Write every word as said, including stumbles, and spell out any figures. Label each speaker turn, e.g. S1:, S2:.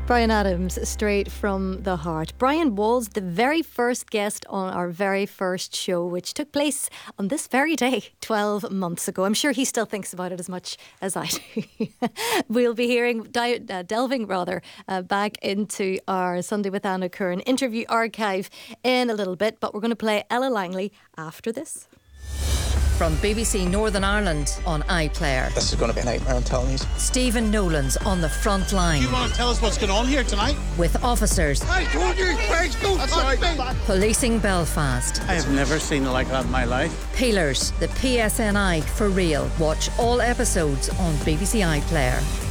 S1: Brian Adams, straight from the heart. Brian was the very first guest on our very first show, which took place on this very day, twelve months ago. I'm sure he still thinks about it as much as I do. We'll be hearing, di- uh, delving rather, uh, back into our Sunday with Anna Curran interview archive in a little bit, but we're going to play Ella Langley after this.
S2: From B B C Northern Ireland on iPlayer.
S3: This is going to be a nightmare, I'm telling you.
S2: Stephen Nolan's on the front line.
S4: You want to tell us what's going on here tonight?
S2: With officers.
S4: I told you, Craig, don't touch me.
S2: Policing Belfast.
S4: I have never seen it like that in my life.
S2: Peelers, the P S N I for real. Watch all episodes on B B C iPlayer.